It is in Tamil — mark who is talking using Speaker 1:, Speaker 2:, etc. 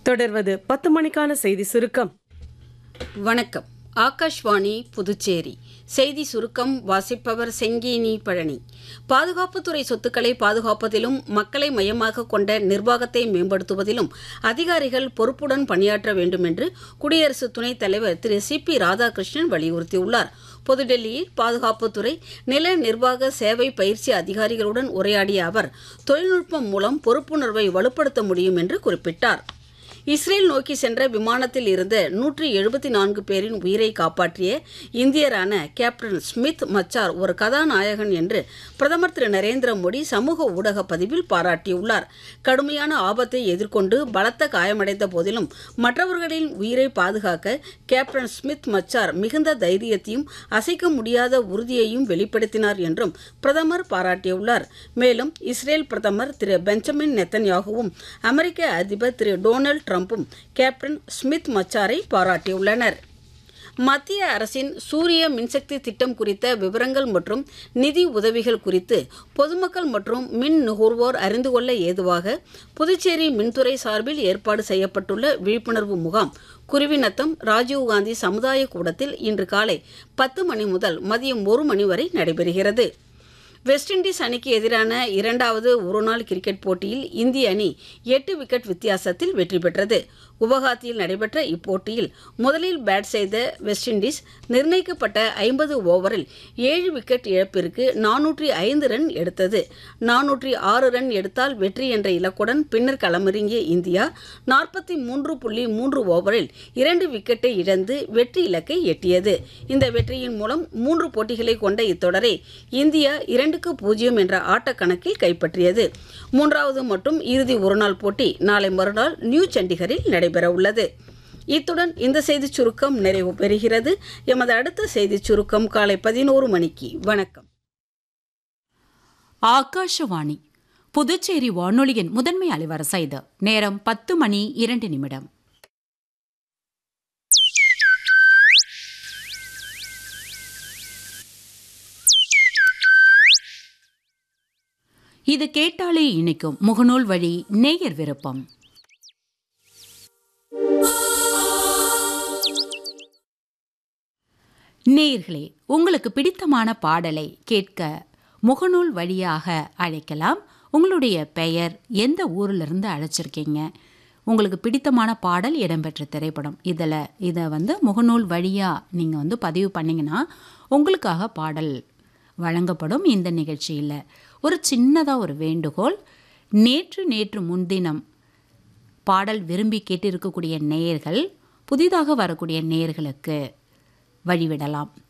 Speaker 1: தொடர்வது 10 மணிக்கான செய்தி சுருக்கம்.
Speaker 2: வணக்கம். ஆகாஷ்வாணி புதுச்சேரி செய்தி சுருக்கம் வாசிப்பவர் செங்கீனி பழனி. பாதுகாப்புத்துறை சொத்துக்களை பாதுகாப்பதிலும் மக்களை மையமாக கொண்ட நிர்வாகத்தை மேம்படுத்துவதிலும் அதிகாரிகள் பொறுப்புடன் பணியாற்ற வேண்டும் என்று குடியரசு துணைத் தலைவர் திரு சி.பி. ராதாகிருஷ்ணன் வலியுறுத்தியுள்ளார். புதுடெல்லியில் பாதுகாப்புத்துறை நில நிர்வாக சேவை பயிற்சி அதிகாரிகளுடன் உரையாடிய அவர் தொழில்நுட்பம் மூலம் பொறுப்புணர்வை வலுப்படுத்த முடியும் என்று குறிப்பிட்டார். இஸ்ரேல் நோக்கி சென்ற விமானத்தில் இருந்த 174 பேரின் உயிரை காப்பாற்றிய இந்தியரான கேப்டன் ஸ்மித் மச்சார் ஒரு கதாநாயகன் என்று பிரதமர் திரு நரேந்திர மோடி சமூக ஊடக பதிவில் பாராட்டியுள்ளார். கடுமையான ஆபத்தை எதிர்கொண்டு பலத்த காயமடைந்த போதிலும் மற்றவர்களின் உயிரை பாதுகாக்க கேப்டன் ஸ்மித் மச்சார் மிகுந்த தைரியத்தையும் அசைக்க முடியாத உறுதியையும் வெளிப்படுத்தினார் என்றும் பிரதமர் பாராட்டியுள்ளார். மேலும் இஸ்ரேல் பிரதமர் திரு பெஞ்சமின் நெத்தன்யாகுவும் அமெரிக்க அதிபர் திரு டொனால்ட் ட்ரம்பும் கேப்டன் ஸ்மித் மச்சாரை பாராட்டியுள்ளனர். மத்திய அரசின் சூரிய மின்சக்தி திட்டம் குறித்த விவரங்கள் மற்றும் நிதி உதவிகள் குறித்து பொதுமக்கள் மற்றும் மின் நுகர்வோர் அறிந்து கொள்ள ஏதுவாக புதுச்சேரி மின்துறை சார்பில் ஏற்பாடு செய்யப்பட்டுள்ள விழிப்புணர்வு முகாம் குருவிநத்தம் ராஜீவ்காந்தி சமுதாய கூடத்தில் இன்று காலை 10 மணி முதல் மதியம் 1 மணி வரை நடைபெறுகிறது. வெஸ்ட் இண்டீஸ் அணிக்கு எதிரான 2வது ஒருநாள் கிரிக்கெட் போட்டியில் இந்திய அணி 8 விக்கெட் வித்தியாசத்தில் வெற்றி பெற்றது. குவஹாத்தியில் நடைபெற்ற இப்போட்டியில் முதலில் பேட் செய்த வெஸ்ட் இண்டீஸ் நிர்ணயிக்கப்பட்ட 50 ஓவரில் 7 விக்கெட் இழப்பிற்கு 405 ரன் எடுத்தது. 406 ரன் எடுத்தால் வெற்றி என்ற இலக்குடன் பின்னர் களமிறங்கிய இந்தியா 43.3 ஓவரில் 2 விக்கெட்டை இழந்து வெற்றி இலக்கை எட்டியது. இந்த வெற்றியின் மூலம் 3 போட்டிகளை கொண்ட இத்தொடரை இந்தியா 2-0 என்ற ஆட்டக்கணக்கில் கைப்பற்றியது. 3வது மற்றும் இறுதி ஒருநாள் போட்டி நாளை மறுநாள் நியூ சண்டிகரில் நடைபெற உள்ளது. இத்துடன் இந்த செய்திச் சுருக்கம் நிறைவு பெறுகிறது. எமது அடுத்த செய்திச் சுருக்கம் காலை 11 மணிக்கு. வணக்கம்.
Speaker 3: ஆகாஷவாணி புதுச்சேரி வானொலியின் முதன்மை அலைவரிசை இது. நேரம் 10 மணி 2 நிமிடம். இது கேட்டாலே இணைக்கும் முகநூல் வழி நேயர் விருப்பம். நேயர்களே, உங்களுக்கு பிடித்தமான பாடலை கேட்க முகநூல் வழியாக அழைக்கலாம். உங்களுடைய பெயர், எந்த ஊரிலிருந்து அழைச்சிருக்கீங்க, உங்களுக்கு பிடித்தமான பாடல் இடம்பெற்ற திரைப்படம், இதை முகநூல் வழியாக நீங்கள் பதிவு பண்ணிங்கன்னா உங்களுக்காக பாடல் வழங்கப்படும். இந்த நிகழ்ச்சியில் ஒரு சின்னதாக ஒரு வேண்டுகோள். நேற்று முன்தினம் பாடல் விரும்பி கேட்டிருக்கக்கூடிய நேயர்கள் புதிதாக வரக்கூடிய நேயர்களுக்கு வழிவிடலாம்.